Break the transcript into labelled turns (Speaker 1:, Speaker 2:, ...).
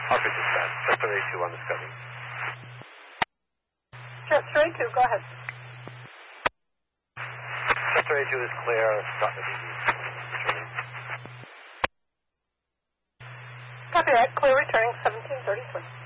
Speaker 1: Copy dispatch. Chester A2 on Discovery.
Speaker 2: Chester A2, go ahead.
Speaker 1: Chester A2 is clear. Stop the TV.
Speaker 2: Copy that. Clear returning 1733.